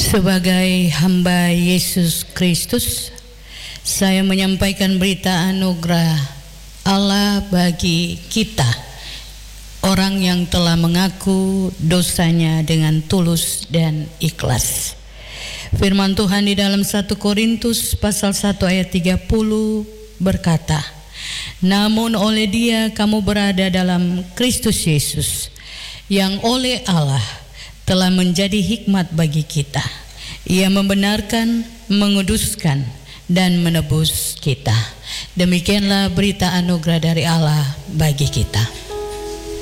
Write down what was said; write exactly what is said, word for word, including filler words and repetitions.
Sebagai hamba Yesus Kristus, saya menyampaikan berita anugerah Allah bagi kita, orang yang telah mengaku dosanya dengan tulus dan ikhlas. Firman Tuhan di dalam satu Korintus pasal satu ayat tiga puluh berkata, namun oleh Dia kamu berada dalam Kristus Yesus, yang oleh Allah telah menjadi hikmat bagi kita. Ia membenarkan, menguduskan, dan menebus kita. Demikianlah berita anugerah dari Allah bagi kita.